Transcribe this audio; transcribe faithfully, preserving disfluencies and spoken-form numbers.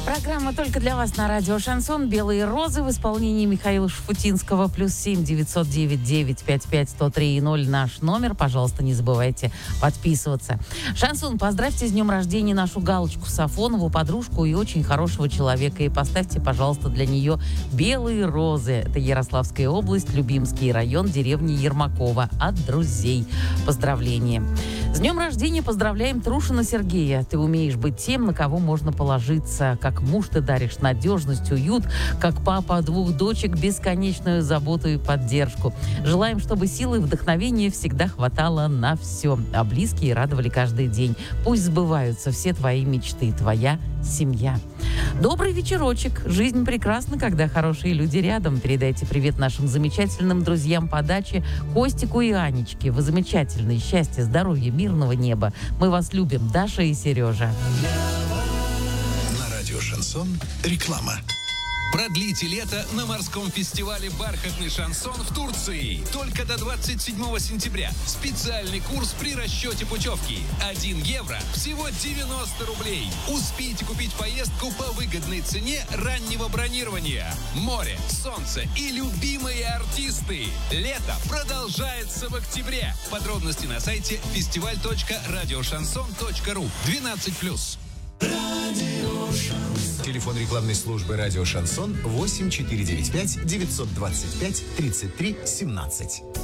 Программа только для вас на радио «Шансон». «Белые розы» в исполнении Михаила Шафутинского. Плюс семь девятьсот девять девять пять пять сто три ноль наш номер. Пожалуйста, не забывайте подписываться. «Шансон», поздравьте с днем рождения нашу Галочку Сафонову, подружку и очень хорошего человека. И поставьте, пожалуйста, для нее «Белые розы». Это Ярославская область, Любимский район, деревня Ермакова. От друзей. Поздравления. С днем рождения поздравляем Трушина Сергея. Ты умеешь быть тем, на кого можно положиться. Как муж ты даришь надежность, уют. Как папа двух дочек бесконечную заботу и поддержку. Желаем, чтобы силы и вдохновения всегда хватало на все. А близкие радовали каждый день. Пусть сбываются все твои мечты. Твоя семья. Добрый вечерочек. Жизнь прекрасна, когда хорошие люди рядом. Передайте привет нашим замечательным друзьям по даче Костику и Анечке. Вы замечательные. Счастья, здоровья, мирного неба. Мы вас любим. Даша и Сережа. На радио «Шансон» реклама. Продлите лето на морском фестивале «Бархатный шансон» в Турции. Только до двадцать седьмого сентября. Специальный курс при расчете путевки. один евро. Всего девяносто рублей. Успейте купить поездку по выгодной цене раннего бронирования. Море, солнце и любимые артисты. Лето продолжается в октябре. Подробности на сайте фестиваль точка радиошансон точка ру. двенадцать плюс. Телефон рекламной службы «Радио Шансон» восемь четыре девять пять девятьсот двадцать пять тридцать три семнадцать.